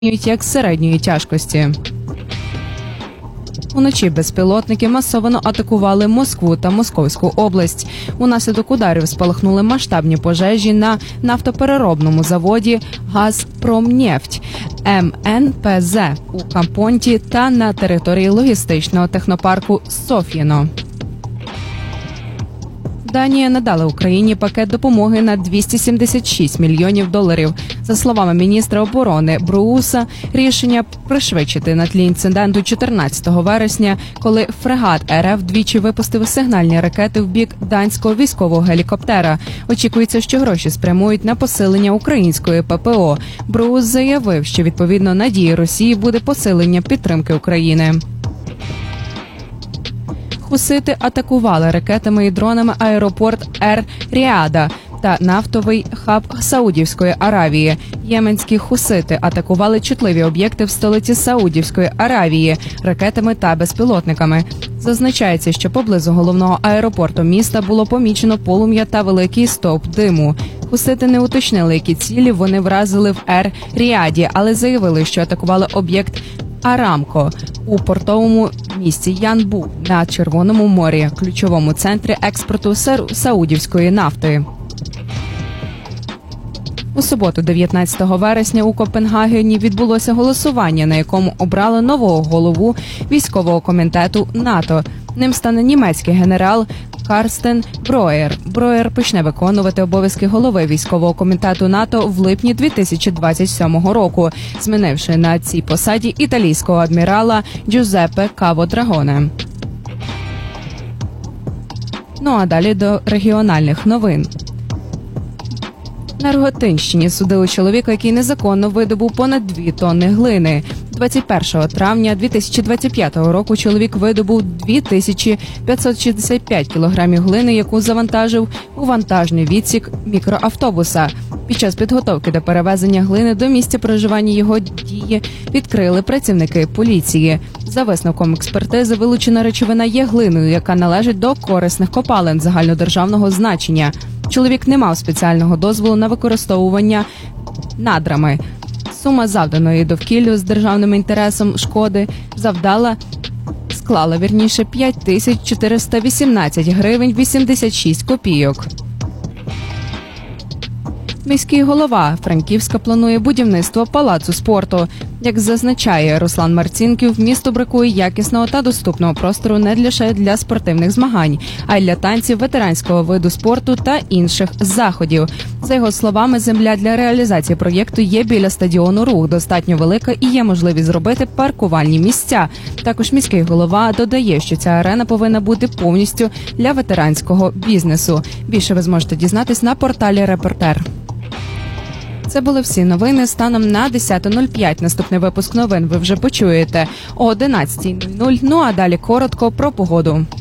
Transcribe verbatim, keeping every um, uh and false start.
як середньої тяжкості. Уночі безпілотники масово атакували Москву та Московську область. Унаслідок ударів спалахнули масштабні пожежі на нафтопереробному заводі «Газпромнефть» Ем Ен Пе Зе у Кампонті та на території логістичного технопарку «Соф'їно». Данія надала Україні пакет допомоги на двісті сімдесят шість мільйонів доларів. За словами міністра оборони Брууса, рішення пришвидшити на тлі інциденту чотирнадцятого вересня, коли фрегат Ер Еф двічі випустив сигнальні ракети в бік данського військового гелікоптера. Очікується, що гроші спрямують на посилення української Пе Пе О. Бруус заявив, що відповідно на дії Росії буде посилення підтримки України. Хусити атакували ракетами і дронами аеропорт Ер-Ріада та нафтовий хаб Саудівської Аравії. Єменські хусити атакували чутливі об'єкти в столиці Саудівської Аравії ракетами та безпілотниками. Зазначається, що поблизу головного аеропорту міста було помічено полум'я та великий стовп диму. Хусити не уточнили, які цілі вони вразили в Ер-Ріаді, але заявили, що атакували об'єкт Арамко у портовому місті Янбу на Червоному морі, ключовому центрі експорту саудівської нафти. У суботу, дев'ятнадцятого вересня, у Копенгагені відбулося голосування, на якому обрали нового голову військового комітету НАТО. Ним стане німецький генерал Карстен Броєр. Броєр почне виконувати обов'язки голови військового комітету НАТО в липні дві тисячі двадцять сьомого року, змінивши на цій посаді італійського адмірала Джузеппе Каво-Драгоне. Ну а далі до регіональних новин. На Рогатинщині судили чоловіка, який незаконно видобув понад дві тонни глини. двадцять першого травня дві тисячі двадцять п'ятого року чоловік видобув дві тисячі п'ятсот шістдесят п'ять кілограмів глини, яку завантажив у вантажний відсік мікроавтобуса. Під час підготовки до перевезення глини до місця проживання його дії відкрили працівники поліції. За висновком експертизи, вилучена речовина є глиною, яка належить до корисних копалин загальнодержавного значення. Чоловік не мав спеціального дозволу на використовування надрами. Сума завданої довкіллю з державним інтересом шкоди завдала, склала, вірніше, п'ять тисяч чотириста вісімнадцять гривень вісімдесят шість копійок. Міський голова Франківська планує будівництво палацу спорту. Як зазначає Руслан Марцінків, місту бракує якісного та доступного простору не лише для спортивних змагань, а й для танців, ветеранського виду спорту та інших заходів. За його словами, земля для реалізації проєкту є біля стадіону «Рух», достатньо велика і є можливість зробити паркувальні місця. Також міський голова додає, що ця арена повинна бути повністю для ветеранського бізнесу. Більше ви зможете дізнатись на порталі «Репортер». Це були всі новини станом на десяте нуль п'ять. Наступний випуск новин ви вже почуєте о одинадцятій нуль нуль. Ну а далі коротко про погоду.